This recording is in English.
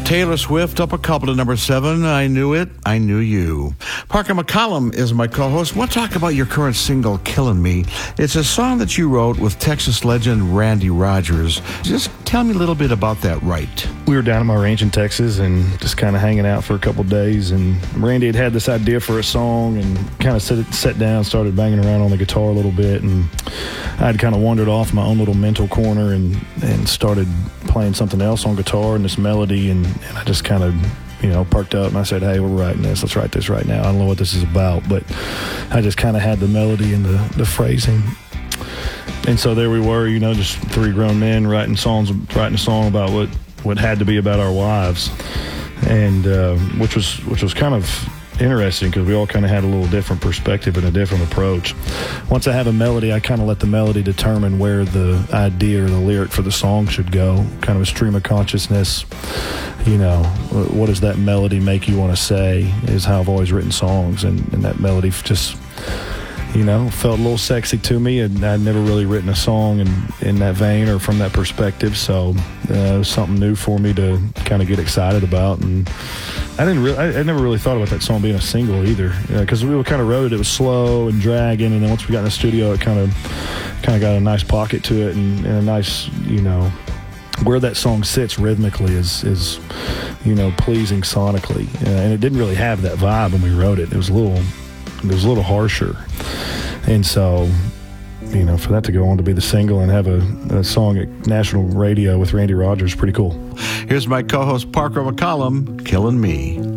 Taylor Swift up a couple to number 7. I Knew It, I Knew You. Parker McCollum is my co-host. We'll talk about your current single, Killing Me. It's a song that you wrote with Texas legend Randy Rogers. Just tell me a little bit about that right. We were down at my ranch in Texas and just kind of hanging out for a couple of days, and Randy had this idea for a song and kind of sat down, started banging around on the guitar a little bit, and I'd kind of wandered off my own little mental corner and started playing something else on guitar and this melody, and I just kind of perked up and I said, hey, we're writing this. Let's write this right now. I don't know what this is about, but I just kind of had the melody and the phrasing. And so there we were, just 3 grown men writing a song about what had to be about our wives, and which was kind of interesting because we all kind of had a little different perspective and a different approach. Once I have a melody, I kind of let the melody determine where the idea or the lyric for the song should go, kind of a stream of consciousness. What does that melody make you want to say is how I've always written songs, and that melody just felt a little sexy to me, and I'd never really written a song in that vein or from that perspective, so it was something new for me to kind of get excited about. And I never really thought about that song being a single either, because we kind of wrote it. It was slow and dragging, and then once we got in the studio, it kind of got a nice pocket to it and a nice, where that song sits rhythmically is pleasing sonically, and it didn't really have that vibe when we wrote it. It was a little harsher, and so for that to go on to be the single and have a song at national radio with Randy Rogers, pretty cool. Here's my co-host Parker McCollum, Killing Me.